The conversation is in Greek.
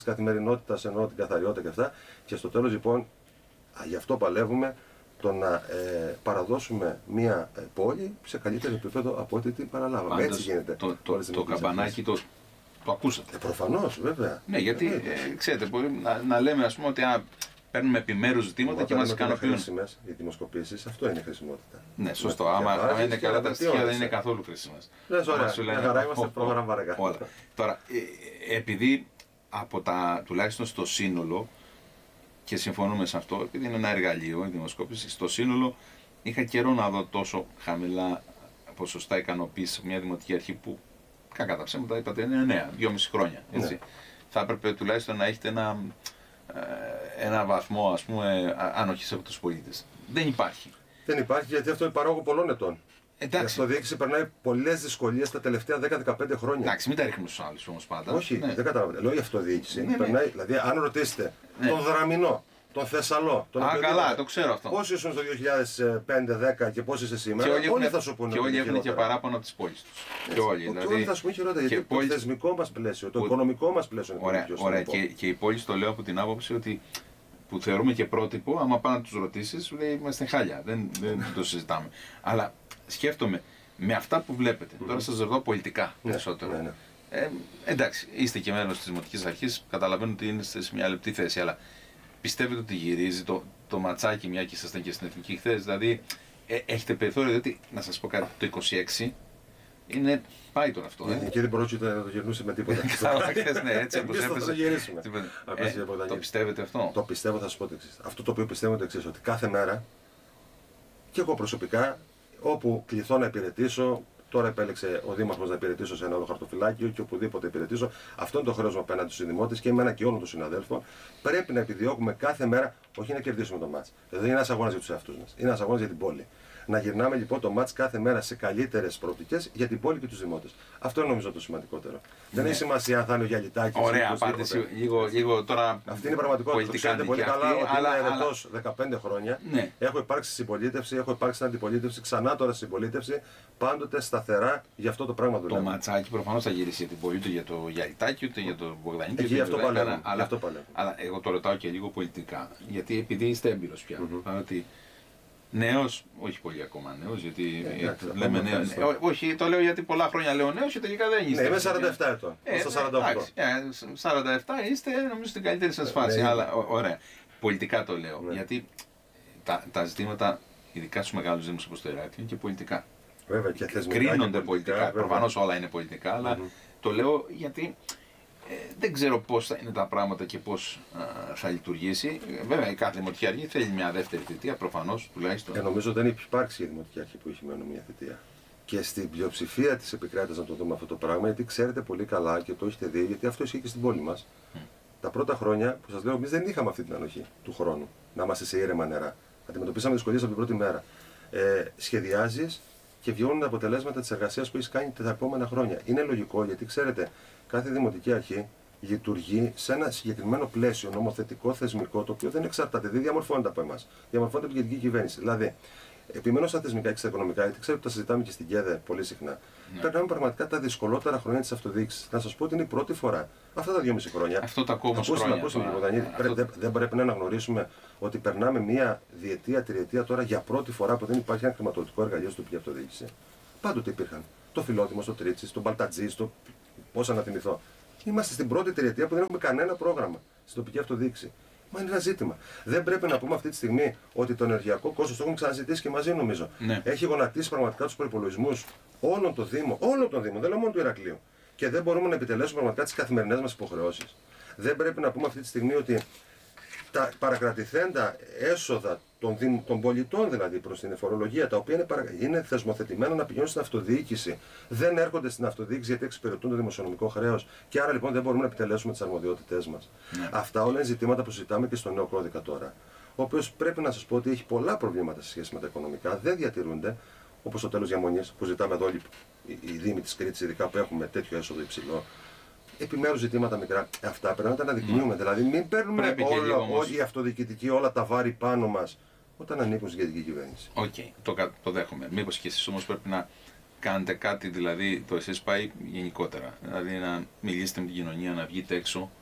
καθημερινότητας, εννοώ την καθαριότητα και αυτά. Και στο τέλος λοιπόν, γι' αυτό παλεύουμε, το να παραδώσουμε μια πόλη σε καλύτερο επίπεδο από ό,τι την παραλάβαμε. Πάντως, έτσι γίνεται. Το καμπανάκι το ακούσατε. Προφανώς, βέβαια. Ναι, γιατί ξέρετε, μπορεί να λέμε ας πούμε ότι παίρνουμε επιμέρους ζητήματα και μας ικανοποιούν. Οι δημοσκοπήσεις, αυτό είναι η χρησιμότητα. Ναι, σωστό. Άμα είναι καλά τα στοιχεία, δεν είναι καθόλου χρήσιμες. Ναι, ωραία. Μια χαρά είμαστε πρόγραμμα βαρεγά. Τώρα, επειδή τουλάχιστον στο σύνολο, και συμφωνούμε σε αυτό, επειδή είναι ένα εργαλείο η δημοσκόπηση, στο σύνολο είχα καιρό να δω τόσο χαμηλά ποσοστά ικανοποίηση από μια δημοτική αρχή που, κακά τα ψέματα, είπατε είναι νέα, 2,5 χρόνια. Έτσι. Ναι. Θα έπρεπε τουλάχιστον να έχετε ένα βαθμό, ας πούμε, άνοχης από τους πολίτες. Δεν υπάρχει. Δεν υπάρχει, γιατί αυτό είναι παράγωγο πολλών ετών. Εντάξει. Η αυτοδιοίκηση περνάει πολλές δυσκολίες τα τελευταία 10-15 χρόνια. Εντάξει, μην τα ρίχνουμε στους άλλους όμως πάντα. Όχι, ναι. Δεν καταλαβαίνω. Λέω η αυτοδιοίκηση περνάει, δηλαδή αν ρωτήσετε τον Δραμηνό, τον Θεσσαλό, τον καλά, το ξέρω αυτό. Πόσοι ήσουν στο 2005-10 και πόσοι είσαι σήμερα, όλοι θα σου πούνε. Και όλοι έχουν και παράπονα από τις πόλεις τους. Και όλοι θα σου πούνε χειρότερα, γιατί το θεσμικό μας πλαίσιο, το οικονομικό μας πλαίσιο είναι πιο ωραία. Και οι πόλεις το λέω από την άποψη ότι που θεωρούμε και πρότυπο, άμα πάνε να τους ρωτήσεις, σου λέει είμαστε χάλια, δεν το συζητάμε. Αλλά σκέφτομαι, με αυτά που βλέπετε, τώρα σας ρωτώ πολιτικά περισσότερο. Εντάξει, είστε και μέλος της Δημοτικής Αρχής, καταλαβαίνω ότι είστε σε μια λεπτή θέση, αλλά πιστεύετε ότι γυρίζει το ματσάκι, μια και ήσασταν και στην Εθνική χθες, δηλαδή έχετε περιθώριο, διότι να σας πω κάτι, το 26 είναι, πάει τώρα αυτό. Και δεν μπορούσε να το γυρνούσε με τίποτα. Ναι, έτσι όπως έπαιζε. Θα το γυρίσουμε. Το πιστεύετε αυτό? Το πιστεύω, θα σας πω το εξής. Αυτό το οποίο πιστεύω είναι το εξής, ότι κάθε μέρα, και εγώ προσωπικά, όπου κληθώ να υπηρετήσω, τώρα επέλεξε ο Δήμαρχος να υπηρετήσω σε ένα άλλο χαρτοφυλάκιο και οπουδήποτε υπηρετήσω, αυτό είναι το χρέος μου απέναντι στους δημότες και εμένα και όλων των συναδέλφων. Πρέπει να επιδιώκουμε κάθε μέρα, όχι να κερδίσουμε το μάτς. Δεν είναι ένας αγώνας για τους εαυτούς μας, είναι ένας αγώνας για την πόλη. Να γυρνάμε λοιπόν το μάτς κάθε μέρα σε καλύτερες προοπτικές για την πόλη και τους δημότες. Αυτό είναι νομίζω το σημαντικότερο. Δεν έχει σημασία αν θα είναι ο Γιαλιτάκης. Ωραία απάντηση. Λίγο τώρα. Αυτή είναι η πραγματικότητα. Το ξέρετε πολύ καλά ότι είμαι ερετός 15 χρόνια. Έχω υπάρξει στην συμπολίτευση, έχω υπάρξει στην αντιπολίτευση, ξανά τώρα στην συμπολίτευση. Πάντοτε σταθερά για αυτό το πράγμα δουλεύω. Το ματσάκι προφανώς θα γυρίσει για την πόλη, ούτε για το Γιαλιτάκη, ούτε για τον Μπογδανίδη. Εκεί αυτό παλεύω. Αλλά εγώ το ρωτάω και λίγο πολιτικά. Γιατί επειδή είστε έμπειρος πια. Νέος, όχι πολύ ακόμα νέος, γιατί λέμε νέος. Όχι, το λέω γιατί πολλά χρόνια λέω νέος και τελικά δεν είστε. Ναι, είμαι 47 ετών. Στα 48. 47 είστε, νομίζω, στην καλύτερη σας φάση. Αλλά ωραία. Πολιτικά το λέω. Γιατί τα ζητήματα, ειδικά στους μεγάλους δήμους όπως το Ηράκλειο, είναι και πολιτικά. Βέβαια και θεσμικά. Κρίνονται πολιτικά. Προφανώς όλα είναι πολιτικά, αλλά το λέω γιατί. Δεν ξέρω πώς θα είναι τα πράγματα και πώς θα λειτουργήσει. Βέβαια, η κάθε δημοτική αρχή θέλει μια δεύτερη θητεία, προφανώς τουλάχιστον. Νομίζω δεν έχει υπάρξει η δημοτική αρχή που έχει μόνο μια θητεία. Και στην πλειοψηφία της επικράτειας να το δούμε αυτό το πράγμα, γιατί ξέρετε πολύ καλά και το έχετε δει, γιατί αυτό ισχύει και στην πόλη μας. Τα πρώτα χρόνια που σας λέω, εμείς δεν είχαμε αυτή την ανοχή του χρόνου να είμαστε σε ήρεμα νερά. Αντιμετωπίσαμε δυσκολίες από την πρώτη μέρα. Σχεδιάζεις και βγαίνουν τα αποτελέσματα της εργασίας που έχεις κάνει τα επόμενα χρόνια. Είναι λογικό, γιατί ξέρετε, κάθε δημοτική αρχή λειτουργεί σε ένα συγκεκριμένο πλαίσιο νομοθετικό, θεσμικό, το οποίο δεν εξαρτάται, δεν διαμορφώνεται από εμάς. Διαμορφώνεται από την γενική κυβέρνηση. Δηλαδή, επιμένω στα θεσμικά και στα οικονομικά, γιατί ξέρω ότι τα συζητάμε και στην ΚΕΔΕ πολύ συχνά. Περνάμε πραγματικά τα δυσκολότερα χρόνια της αυτοδιοίκησης. Να σας πω ότι είναι η πρώτη φορά, αυτά τα 2,5 χρόνια. Αυτό τα ακόμα χρόνια. Δεν πρέπει να αναγνωρίσουμε ότι περνάμε μία διετία, τριετία τώρα για πρώτη φορά που δεν υπάρχει ένα χρηματοδοτικό εργαλείο στην τοπική αυτοδιοίκηση. Πάντοτε υπήρχαν. Το Φιλόδημο, στο Τρίτσι, το Μπαλτατζή, πώς να θυμηθώ. Είμαστε στην πρώτη τριετία που δεν έχουμε κανένα πρόγραμμα στην τοπική αυτοδιοίκηση. Μα είναι ένα ζήτημα. Δεν πρέπει να πούμε αυτή τη στιγμή ότι το ενεργειακό κόστος, το έχουμε ξαναζητήσει και μαζί νομίζω, έχει γονατίσει πραγματικά τους προϋπολογισμούς όλων των Δήμων, δεν λέω μόνο του Ηρακλείου. Και δεν μπορούμε να επιτελέσουμε πραγματικά τις καθημερινές μας υποχρεώσεις. Δεν πρέπει να πούμε αυτή τη στιγμή ότι τα παρακρατηθέντα έσοδα των πολιτών δηλαδή προς την φορολογία, τα οποία είναι θεσμοθετημένα να πηγαίνουν στην αυτοδιοίκηση, δεν έρχονται στην αυτοδιοίκηση γιατί εξυπηρετούν το δημοσιονομικό χρέος και άρα λοιπόν δεν μπορούμε να επιτελέσουμε τις αρμοδιότητές μας. Αυτά όλα είναι ζητήματα που συζητάμε και στο νέο κώδικα τώρα, ο οποίος πρέπει να σας πω ότι έχει πολλά προβλήματα σε σχέση με τα οικονομικά, δεν διατηρούνται, όπως το τέλος διαμονής που ζητάμε εδώ όλοι οι Δήμοι της Κρήτης, ειδικά που έχουμε τέτοιο έσοδο υψηλό. Επιμέρους ζητήματα μικρά. Αυτά πρέπει να τα αναδεικνύουμε. Δηλαδή, μην παίρνουμε όλοι οι αυτοδιοικητικοί όλα τα βάρη πάνω μας όταν ανήκουν στην κεντρική κυβέρνηση. Οκ, το δέχομαι. Μήπως και εσείς όμως πρέπει να κάνετε κάτι, δηλαδή το εσείς πάει γενικότερα. Δηλαδή να μιλήσετε με την κοινωνία, να βγείτε έξω